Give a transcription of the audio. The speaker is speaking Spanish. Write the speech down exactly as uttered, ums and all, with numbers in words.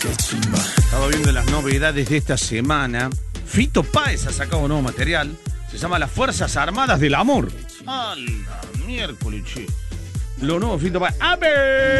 Estaba viendo las novedades de esta semana. Fito Páez ha sacado un nuevo material. Se llama Las Fuerzas Armadas del Amor. ¡A la miércoles, che! Lo nuevo Fito Páez. ¡A ver!